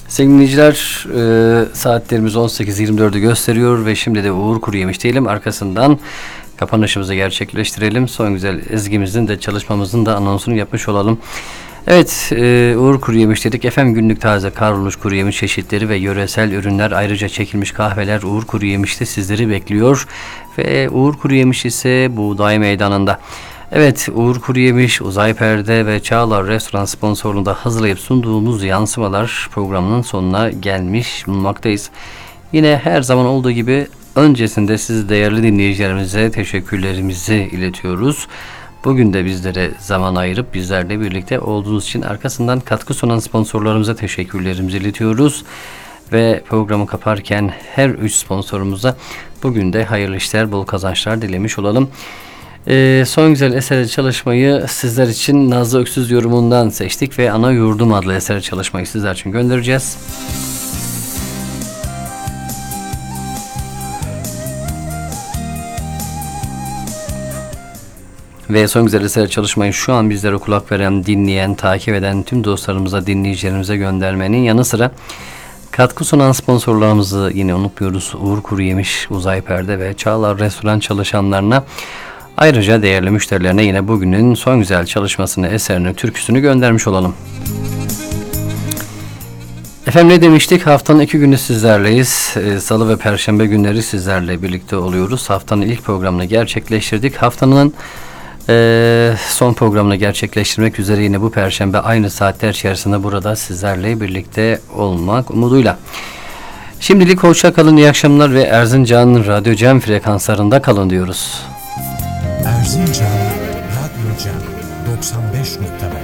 Sevgili dinleyiciler, saatlerimiz 18.24'ü gösteriyor ve şimdi de Uğur Kuruyemiş diyelim. Arkasından kapanışımızı gerçekleştirelim. Son güzel ezgimizin de çalışmamızın da anonsunu yapmış olalım. Evet, Uğur Kuruyemiş dedik. Efendim, günlük taze kavrulmuş kuru yemiş çeşitleri ve yöresel ürünler, ayrıca çekilmiş kahveler Uğur Kuruyemiş'te sizleri bekliyor. Ve Uğur Kuruyemiş ise Buğday Meydanı'nda. Evet, Uğur Kuruyemiş, Uzay Perde ve Çağlar Restoran sponsorluğunda hazırlayıp sunduğumuz yansımalar programının sonuna gelmiş bulunmaktayız. Yine her zaman olduğu gibi öncesinde siz değerli dinleyicilerimize teşekkürlerimizi iletiyoruz. Bugün de bizlere zaman ayırıp bizlerle birlikte olduğunuz için arkasından katkı sunan sponsorlarımıza teşekkürlerimizi iletiyoruz. Ve programı kaparken her 3 sponsorumuza bugün de hayırlı işler, bol kazançlar dilemiş olalım. Son güzel eser çalışmayı sizler için Nazlı Öksüz yorumundan seçtik ve Ana Yurdum adlı eser çalışmayı sizler için göndereceğiz. Ve son güzel eser çalışmayı şu an bizlere kulak veren, dinleyen, takip eden tüm dostlarımıza, dinleyicilerimize göndermenin yanı sıra katkı sunan sponsorlarımızı yine unutmuyoruz. Uğur Kuruyemiş, Uzay Perde ve Çağlar Restoran çalışanlarına, ayrıca değerli müşterilerine yine bugünün son güzel çalışmasını, eserini, türküsünü göndermiş olalım. Efendim, ne demiştik? Haftanın 2 günü sizlerleyiz. Salı ve Perşembe günleri sizlerle birlikte oluyoruz. Haftanın ilk programını gerçekleştirdik. Haftanın son programını gerçekleştirmek üzere yine bu Perşembe aynı saatler içerisinde burada sizlerle birlikte olmak umuduyla. Şimdilik hoşça kalın, iyi akşamlar ve Erzincan Radyo Cem frekanslarında kalın diyoruz. Erzincan Radyo Cem 95.5